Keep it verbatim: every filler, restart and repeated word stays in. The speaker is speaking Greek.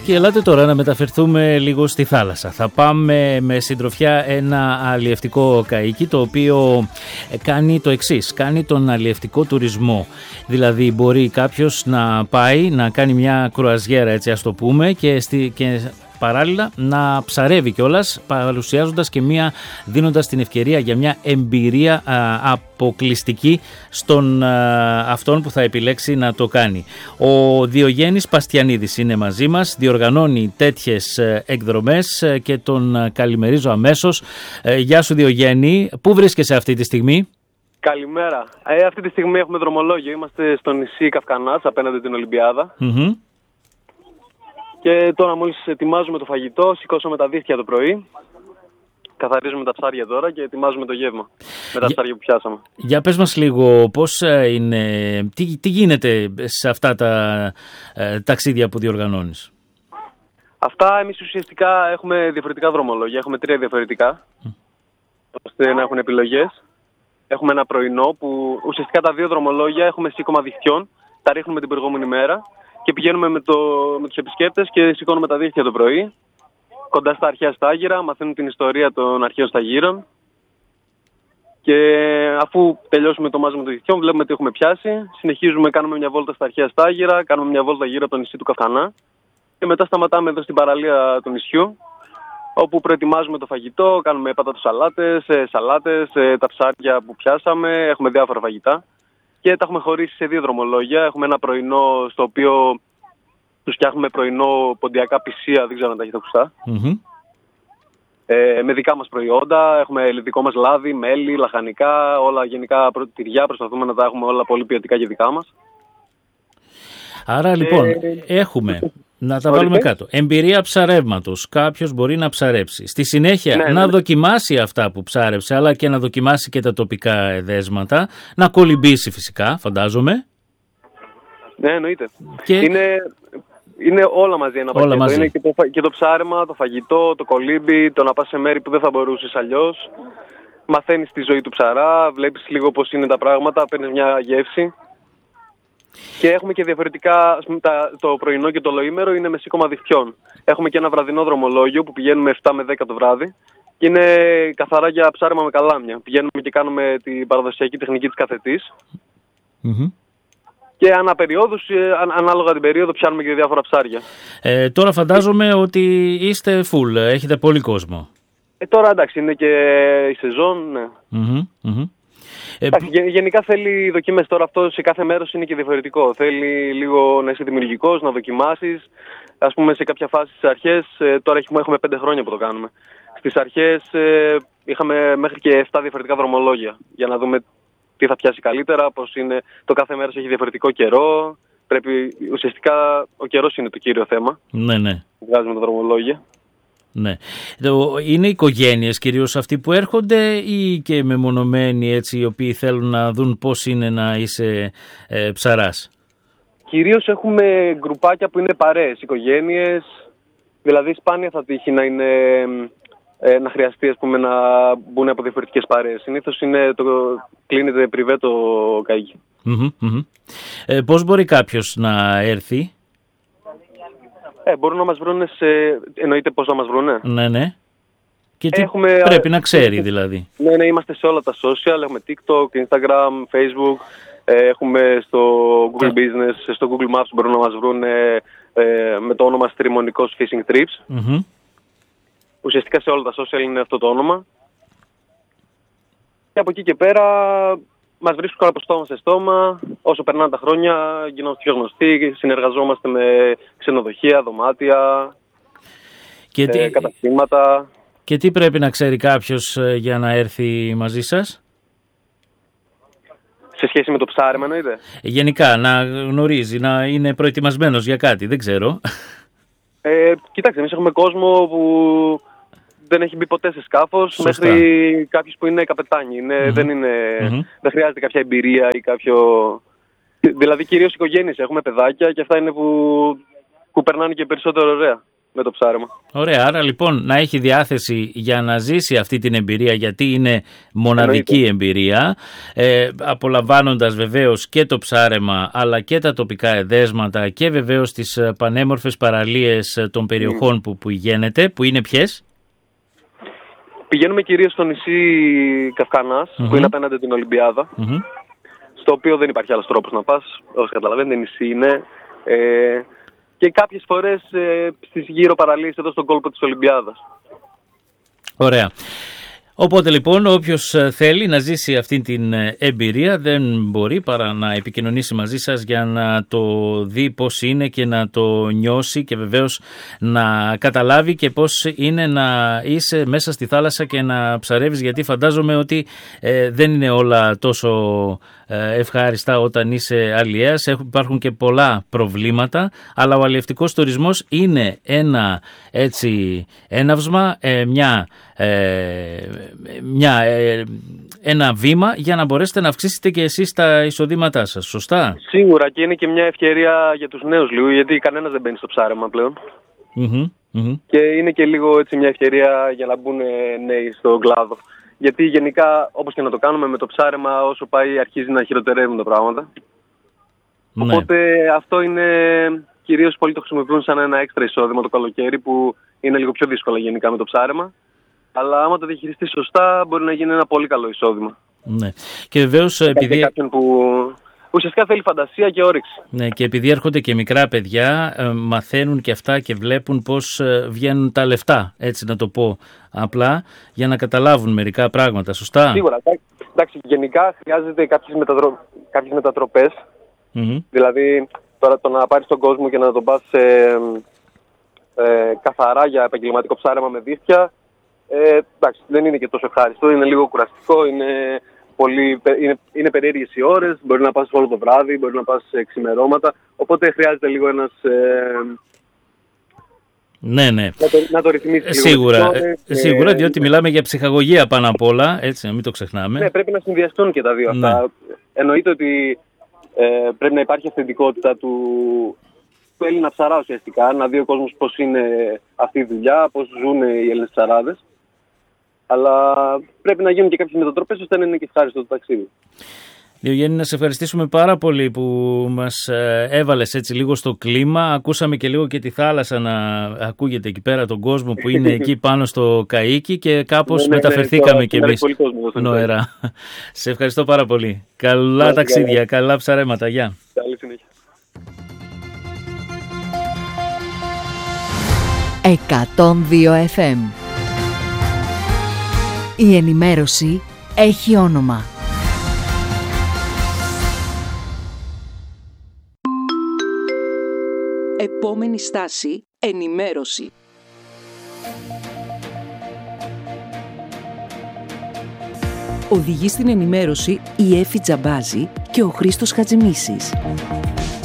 Και ελάτε τώρα να μεταφερθούμε λίγο στη θάλασσα. Θα πάμε με συντροφιά ένα αλλιευτικό καΐκι, το οποίο κάνει το εξής, κάνει τον αλλιευτικό τουρισμό. Δηλαδή μπορεί κάποιος να πάει να κάνει μια κρουαζιέρα, έτσι ας το πούμε, και, στη, και παράλληλα να ψαρεύει κιόλας, παρουσιάζοντας και μια, δίνοντας την ευκαιρία για μια εμπειρία α, αποκλειστική στον α, αυτόν που θα επιλέξει να το κάνει. Ο Διογέννης Παστιανίδης είναι μαζί μας, διοργανώνει τέτοιες εκδρομές και τον καλημερίζω αμέσως. Ε, γεια σου Διογέννη, πού βρίσκεσαι αυτή τη στιγμή? Καλημέρα. Ε, αυτή τη στιγμή έχουμε δρομολόγιο, είμαστε στο νησί Καυκανάς απέναντι την Ολυμπιάδα. Mm-hmm. Και τώρα μόλις ετοιμάζουμε το φαγητό, σηκώσαμε τα δίχτυα το πρωί, καθαρίζουμε τα ψάρια τώρα και ετοιμάζουμε το γεύμα με τα ψάρια που πιάσαμε. Για πες μας λίγο πώς είναι, τι, τι γίνεται σε αυτά τα ε, ταξίδια που διοργανώνεις? Αυτά εμείς ουσιαστικά έχουμε διαφορετικά δρομολόγια, έχουμε τρία διαφορετικά, mm. ώστε να έχουν επιλογές. Έχουμε ένα πρωινό που ουσιαστικά τα δύο δρομολόγια έχουμε σήκωμα διχτυών, τα ρίχνουμε την προηγούμενη μέρα. Και πηγαίνουμε με, το, με τους επισκέπτες και σηκώνουμε τα δίχτυα το πρωί, κοντά στα αρχαία στάγυρα, μαθαίνουν την ιστορία των αρχαίων σταγύρων. Και αφού τελειώσουμε το μάζεμα των διχτυών, βλέπουμε τι έχουμε πιάσει. Συνεχίζουμε, κάνουμε μια βόλτα στα αρχαία στάγυρα, κάνουμε μια βόλτα γύρω από το νησί του Καυκανά. Και μετά σταματάμε εδώ στην παραλία του νησιού, όπου προετοιμάζουμε το φαγητό, κάνουμε πατατοσαλάτες, σαλάτες, τα ψάρια που πιάσαμε, έχουμε διάφορα φαγητά. Και τα έχουμε χωρίσει σε δύο δρομολόγια. Έχουμε ένα πρωινό στο οποίο τους φτιάχνουμε πρωινό ποντιακά πισία, δεν ξέρω αν τα έχετε ακουστά. Mm-hmm. Ε, με δικά μας προϊόντα, έχουμε δικό μας λάδι, μέλι, λαχανικά, όλα γενικά τυριά, προσπαθούμε να τα έχουμε όλα πολύ ποιοτικά και δικά μας. Άρα λοιπόν ε, έχουμε, να τα βάλουμε κάτω, εμπειρία ψαρεύματος, κάποιος μπορεί να ψαρέψει. Στη συνέχεια ναι, να ναι. δοκιμάσει αυτά που ψάρεψε, αλλά και να δοκιμάσει και τα τοπικά εδέσματα, να κολυμπήσει φυσικά, φαντάζομαι. Ναι, εννοείται. Και... Είναι, είναι όλα μαζί ένα πακέτο. Μαζί. Είναι και το, και το ψάρεμα, το φαγητό, το κολύμπι, το να πας σε μέρη που δεν θα μπορούσες αλλιώς. Μαθαίνεις τη ζωή του ψαρά, βλέπεις λίγο πώς είναι τα πράγματα, παίρνεις μια γεύση. Και έχουμε και διαφορετικά, το πρωινό και το ολοήμερο είναι με σήκωμα διχτυών. Έχουμε και ένα βραδινό δρομολόγιο που πηγαίνουμε επτά με δέκα το βράδυ και είναι καθαρά για ψάρεμα με καλάμια. Πηγαίνουμε και κάνουμε την παραδοσιακή τεχνική της καθετής. Mm-hmm. Και ανά περιόδους, ανάλογα την περίοδο, πιάνουμε και διάφορα ψάρια. Ε, τώρα φαντάζομαι ότι είστε full, έχετε πολύ κόσμο. Ε, τώρα εντάξει, είναι και η σεζόν, ναι. Mm-hmm. Mm-hmm. Ε, γενικά θέλει δοκίμες τώρα, αυτό σε κάθε μέρος είναι και διαφορετικό. Θέλει λίγο να είσαι δημιουργικός, να δοκιμάσεις. Ας πούμε σε κάποια φάση στις αρχές, τώρα έχουμε, έχουμε πέντε χρόνια που το κάνουμε. Στις αρχές είχαμε μέχρι και επτά διαφορετικά δρομολόγια για να δούμε τι θα πιάσει καλύτερα, πώς είναι. Το κάθε μέρος έχει διαφορετικό καιρό. Πρέπει, ουσιαστικά ο καιρός είναι το κύριο θέμα. Ναι, ναι. Βγάζουμε τα δρομολόγια. Ναι. Είναι οικογένειες κυρίως αυτοί που έρχονται ή και μεμονωμένοι έτσι οι οποίοι θέλουν να δουν πώς είναι να είσαι ε, ψαράς? Κυρίως έχουμε γκρουπάκια που είναι παρέες, οικογένειες. Δηλαδή σπάνια θα τύχει να, είναι, ε, να χρειαστεί ας πούμε, να μπουν από διαφορετικές παρέες. Συνήθως είναι το, κλείνεται πριβέ το καΐκι. Mm-hmm, mm-hmm. Ε, πώς μπορεί κάποιος να έρθει? Ε, μπορούν να μας βρούνε σε... Εννοείται πώς να μας βρούνε. Ναι, ναι. Και τι έχουμε... πρέπει να ξέρει δηλαδή. Ναι, ναι, είμαστε σε όλα τα social. Έχουμε TikTok, Instagram, Facebook. Έχουμε στο Google yeah. Business, στο Google Maps μπορούν να μας βρούνε ε, με το όνομα Στριμονικός Fishing Trips. Mm-hmm. Ουσιαστικά σε όλα τα social είναι αυτό το όνομα. Και από εκεί και πέρα μας βρίσκουν από στόμα σε στόμα. Όσο περνάνε τα χρόνια γινόμαστε πιο γνωστοί, συνεργαζόμαστε με ξενοδοχεία, δωμάτια, και τι... ε, καταστήματα. Και τι πρέπει να ξέρει κάποιος για να έρθει μαζί σας? Σε σχέση με το ψάρεμα εννοείται? Γενικά να γνωρίζει, να είναι προετοιμασμένος για κάτι, δεν ξέρω. Ε, κοιτάξτε, εμείς έχουμε κόσμο που δεν έχει μπει ποτέ σε σκάφος, σωστά, μέχρι κάποιους που είναι καπετάνοι. Είναι, mm-hmm. δεν, είναι, mm-hmm. δεν χρειάζεται κάποια εμπειρία ή κάποιο... Δηλαδή κυρίως οικογένειες, έχουμε παιδάκια και αυτά είναι που, που περνάνε και περισσότερο ωραία. με το ψάρεμα. Ωραία, άρα λοιπόν να έχει διάθεση για να ζήσει αυτή την εμπειρία, γιατί είναι μοναδική Εννοείται. εμπειρία, ε, απολαμβάνοντας βεβαίως και το ψάρεμα αλλά και τα τοπικά εδέσματα και βεβαίως τις πανέμορφες παραλίες των περιοχών mm. που, που πηγαίνετε, που είναι ποιες? Πηγαίνουμε κυρίως στο νησί Καυκανάς, mm-hmm. που είναι απέναντι την Ολυμπιάδα, mm-hmm. στο οποίο δεν υπάρχει άλλος τρόπος να πας, όσοι καταλαβαίνετε, νησί είναι. Ε, και κάποιες φορές ε, στις γύρω παραλίες εδώ στον κόλπο της Ολυμπιάδας. Ωραία. Οπότε λοιπόν όποιος θέλει να ζήσει αυτή την εμπειρία δεν μπορεί παρά να επικοινωνήσει μαζί σας για να το δει πώς είναι και να το νιώσει και βεβαίως να καταλάβει και πώς είναι να είσαι μέσα στη θάλασσα και να ψαρεύεις, γιατί φαντάζομαι ότι ε, δεν είναι όλα τόσο ε, ευχάριστα όταν είσαι αλλιέας. Υπάρχουν και πολλά προβλήματα, αλλά ο αλλιευτικός τουρισμός είναι ένα έτσι έναυσμα, ε, μια Ε, μια, ε, ένα βήμα για να μπορέσετε να αυξήσετε και εσείς τα εισοδήματά σας, σωστά? Σίγουρα, και είναι και μια ευκαιρία για τους νέους λίγο, γιατί κανένας δεν μπαίνει στο ψάρεμα πλέον. Mm-hmm, mm-hmm. Και είναι και λίγο έτσι μια ευκαιρία για να μπουν νέοι στον κλάδο. Γιατί γενικά, όπως και να το κάνουμε με το ψάρεμα, όσο πάει αρχίζει να χειροτερεύουν τα πράγματα. Ναι. Οπότε αυτό είναι, κυρίως πολλοί το χρησιμοποιούν σαν ένα έξτρα εισόδημα το καλοκαίρι, που είναι λίγο πιο δύσκολα γενικά με το ψάρεμα. Αλλά άμα το διαχειριστεί σωστά, μπορεί να γίνει ένα πολύ καλό εισόδημα. Ναι. Και βεβαίως επειδή. Κάποιον που ουσιαστικά θέλει φαντασία και όρεξη. Ναι, και επειδή έρχονται και μικρά παιδιά, ε, μαθαίνουν και αυτά και βλέπουν πώς ε, βγαίνουν τα λεφτά, έτσι να το πω απλά, για να καταλάβουν μερικά πράγματα. Σωστά? Σίγουρα. Εντάξει, γενικά χρειάζεται κάποιες, μετατρο... κάποιες μετατροπές. Mm-hmm. Δηλαδή, τώρα το να πάρεις τον κόσμο και να τον πας ε, ε, καθαρά για επαγγελματικό ψάρεμα με δίχτυα. Ε, εντάξει, δεν είναι και τόσο ευχάριστο, είναι λίγο κουραστικό, είναι, πολύ, είναι, είναι περίεργες οι ώρες, μπορεί να πας όλο το βράδυ, μπορεί να πας σε ξημερώματα, οπότε χρειάζεται λίγο ένας... Ε, ναι, ναι. Να το, να το ρυθμίσεις σίγουρα, λίγο. Ε, σίγουρα, ε, διότι ε, μιλάμε για ψυχαγωγία πάνω απ' όλα, έτσι, να μην το ξεχνάμε. Ναι, πρέπει να συνδυαστούν και τα δύο ναι. αυτά. Εννοείται ότι ε, πρέπει να υπάρχει αυθεντικότητα του... του Έλληνα ψαρά ουσιαστικά, να δει ο κόσμος πώς είναι αυτή η δουλειά, πώς ζουν οι Έλληνες ψαράδες. Αλλά πρέπει να γίνουν και κάποιες μετατροπές ώστε να είναι και ευχάριστο το ταξίδι. Διογέννη, να σε ευχαριστήσουμε πάρα πολύ που μας έβαλες έτσι λίγο στο κλίμα. Ακούσαμε και λίγο και τη θάλασσα να ακούγεται εκεί πέρα, τον κόσμο που είναι εκεί πάνω στο καΐκι, και κάπως ναι, μεταφερθήκαμε ναι, κι εμείς νοερά. Σε ευχαριστώ πάρα πολύ. Καλά ναι, ταξίδια, καλά, καλά ψαρέματα. Γεια. Καλή συνέχεια. εκατόν δύο εφ εμ. Η ενημέρωση έχει όνομα. Επόμενη στάση, ενημέρωση. Οδηγεί στην ενημέρωση η Έφη Τζαμπάζη και ο Χρήστος Χατζημίσης.